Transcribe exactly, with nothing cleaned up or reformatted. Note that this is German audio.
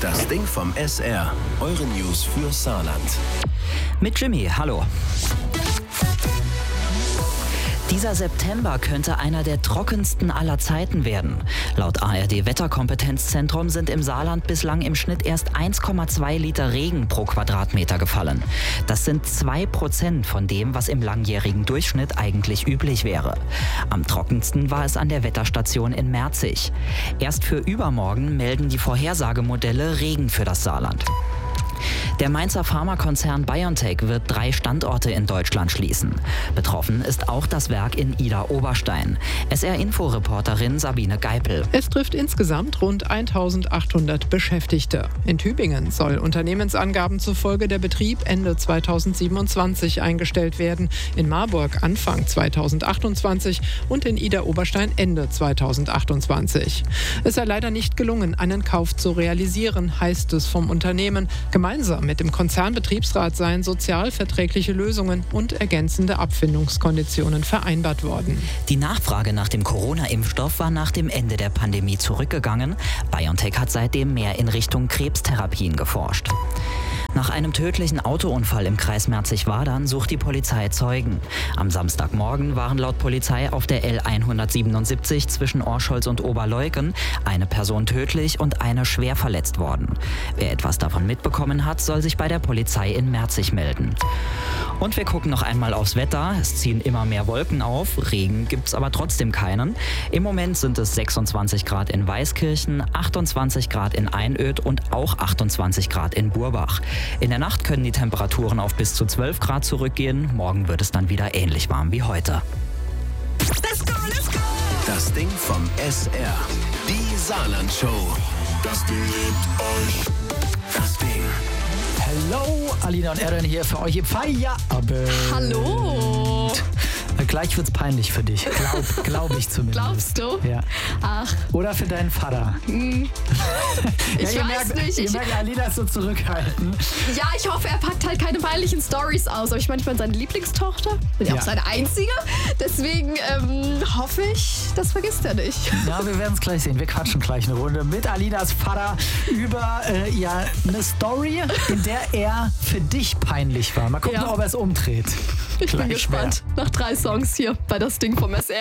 Das Ding vom S R. Eure News für Saarland. Mit Jimmy, hallo. Dieser September könnte einer der trockensten aller Zeiten werden. Laut A R D-Wetterkompetenzzentrum sind im Saarland bislang im Schnitt erst eins Komma zwei Liter Regen pro Quadratmeter gefallen. Das sind zwei Prozent von dem, was im langjährigen Durchschnitt eigentlich üblich wäre. Am trockensten war es an der Wetterstation in Merzig. Erst für übermorgen melden die Vorhersagemodelle Regen für das Saarland. Der Mainzer Pharmakonzern BioNTech wird drei Standorte in Deutschland schließen. Betroffen ist auch das Werk in Idar-Oberstein. S R-Info-Reporterin Sabine Geipel. Es trifft insgesamt rund eintausendachthundert Beschäftigte. In Tübingen soll Unternehmensangaben zufolge der Betrieb Ende zweitausendsiebenundzwanzig eingestellt werden, in Marburg Anfang zweitausendachtundzwanzig und in Idar-Oberstein Ende zweitausendachtundzwanzig. Es sei leider nicht gelungen, einen Kauf zu realisieren, heißt es vom Unternehmen. Gemeinsam mit dem Konzernbetriebsrat seien sozialverträgliche Lösungen und ergänzende Abfindungskonditionen vereinbart worden. Die Nachfrage nach dem Corona-Impfstoff war nach dem Ende der Pandemie zurückgegangen. BioNTech hat seitdem mehr in Richtung Krebstherapien geforscht. Nach einem tödlichen Autounfall im Kreis Merzig-Wadern sucht die Polizei Zeugen. Am Samstagmorgen waren laut Polizei auf der L hundertsiebenundsiebzig zwischen Orscholz und Oberleuken eine Person tödlich und eine schwer verletzt worden. Wer etwas davon mitbekommen hat, soll sich bei der Polizei in Merzig melden. Und wir gucken noch einmal aufs Wetter. Es ziehen immer mehr Wolken auf, Regen gibt's aber trotzdem keinen. Im Moment sind es sechsundzwanzig Grad in Weißkirchen, achtundzwanzig Grad in Einöd und auch achtundzwanzig Grad in Burbach. In der Nacht können die Temperaturen auf bis zu zwölf Grad zurückgehen. Morgen wird es dann wieder ähnlich warm wie heute. Let's go, let's go! Das Ding vom S R. Die Saarland-Show. Das Ding liebt euch. Das Ding. Hallo, Alina und Erin hier für euch im Feierabend. Hallo. Gleich wird's peinlich für dich. Glaub, glaub ich zumindest. Glaubst du? Ja. Ach. Oder für deinen Vater. Hm. ja, Ich ihr weiß merkt, nicht. Ihr Ich, merkt, Alina ist so zurückhaltend. ja, ich hoffe, er packt halt keine peinlichen Stories aus. Aber ich meine, ich bin seine Lieblingstochter. Bin ja Ja. auch seine einzige. Deswegen ähm, hoffe ich, das vergisst er nicht. Ja, wir werden es gleich sehen. Wir quatschen gleich eine Runde mit Alinas Vater über äh, ja, eine Story, in der er für dich peinlich war. Mal gucken, Ja. ob er es umdreht. Ich bin Gleich gespannt. Nach drei Songs hier bei Das Ding vom S R.